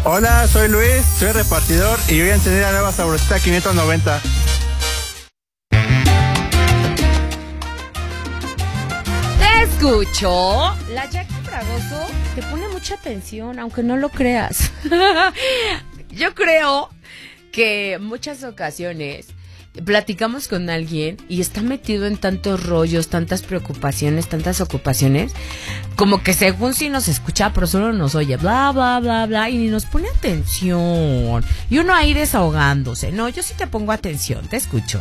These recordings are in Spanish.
Hola, soy Luis, soy repartidor y voy a encender la nueva Sabrosita 590. Te escucho. La Jackie Fragoso te pone mucha atención, aunque no lo creas. Yo creo que muchas ocasiones platicamos con alguien y está metido en tantos rollos, tantas preocupaciones, tantas ocupaciones, como que según si nos escucha, pero solo nos oye, bla, bla, bla, bla, y ni nos pone atención. Y uno ahí desahogándose. No, yo sí te pongo atención, te escucho.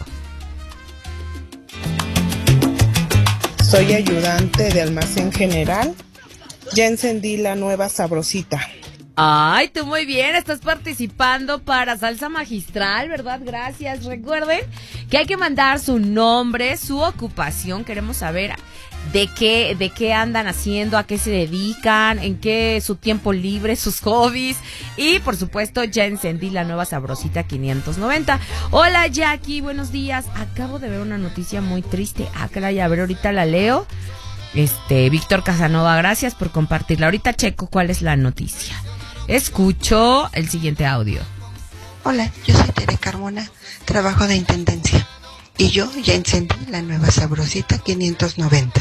Soy ayudante de almacén general. Ya encendí la nueva Sabrosita. Ay, tú muy bien, estás participando para Salsa Magistral, ¿verdad? Gracias. Recuerden que hay que mandar su nombre, su ocupación. Queremos saber de qué andan haciendo, a qué se dedican, en qué su tiempo libre, sus hobbies. Y por supuesto, ya encendí la nueva Sabrosita 590. Hola Jackie, buenos días. Acabo de ver una noticia muy triste. Caray, a ver, ahorita la leo. Víctor Casanova, gracias por compartirla. Ahorita checo cuál es la noticia. Escucho el siguiente audio. Hola, yo soy Tere Carmona, trabajo de intendencia y yo ya encendí la nueva Sabrosita 590.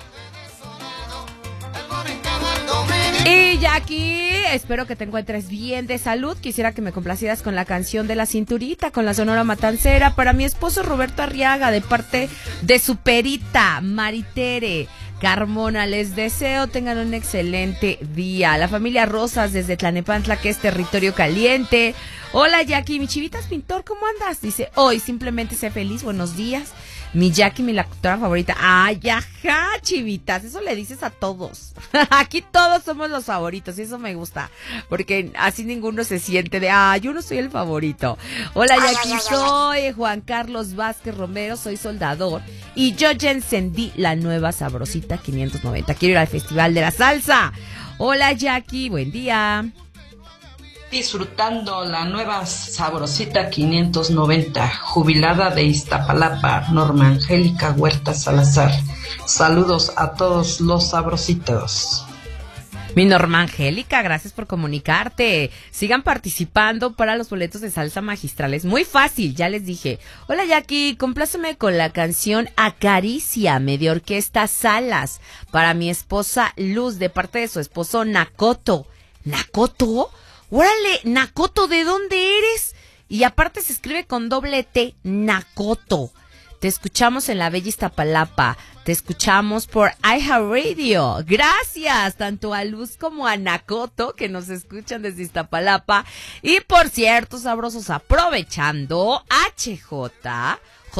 Y Jackie, espero que te encuentres bien de salud. Quisiera que me complacieras con la canción de La Cinturita, con la Sonora Matancera, para mi esposo Roberto Arriaga, de parte de su perita, Maritere Carmona. Les deseo tengan un excelente día. La familia Rosas desde Tlanepantla, que es territorio caliente. Hola Jackie, mi Chivitas Pintor, ¿cómo andas? Dice, hoy simplemente sé feliz, buenos días. Mi Jackie, mi locutora favorita. Ay, ajá, Chivitas, eso le dices a todos. Aquí todos somos los favoritos y eso me gusta, porque así ninguno se siente de, yo no soy el favorito. Hola Jackie, soy Juan Carlos Vázquez Romero, soy soldador y yo ya encendí la nueva Sabrosita 590. Quiero ir al Festival de la Salsa. Hola Jackie, buen día. Disfrutando la nueva Sabrosita 590, jubilada de Iztapalapa, Norma Angélica Huerta Salazar. Saludos a todos los sabrositos. Mi Norma Angélica, gracias por comunicarte. Sigan participando para los boletos de Salsa Magistral. Es muy fácil, ya les dije. Hola Jackie, compláceme con la canción Acaríciame de Orquesta Salas para mi esposa Luz, de parte de su esposo Nakoto. ¿Nakoto? Órale, Nakoto, ¿de dónde eres? Y aparte se escribe con doble T, Nakoto. Te escuchamos en la bella Iztapalapa. Te escuchamos por iHeartRadio. Gracias tanto a Luz como a Nakoto, que nos escuchan desde Iztapalapa. Y por cierto, sabrosos, aprovechando, HJ,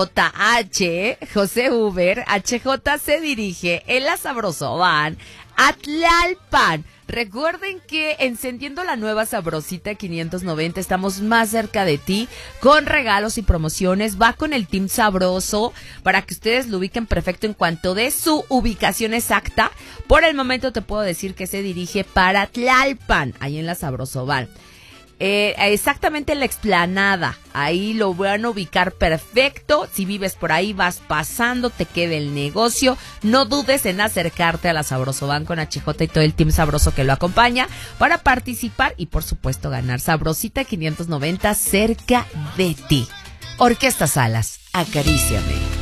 José Uber, HJ se dirige en la Sabroso Van a Tlalpan. Recuerden que encendiendo la nueva Sabrosita 590 estamos más cerca de ti con regalos y promociones. Va con el Team Sabroso para que ustedes lo ubiquen perfecto en cuanto de su ubicación exacta. Por el momento te puedo decir que se dirige para Tlalpan, ahí en la Sabroso Van. Exactamente en la explanada, ahí lo van a ubicar perfecto. Si vives por ahí, vas pasando, te queda el negocio, no dudes en acercarte a la Sabroso Van con HJ y todo el team sabroso que lo acompaña para participar y por supuesto ganar Sabrosita 590 cerca de ti. Orquesta Salas, Acaríciame.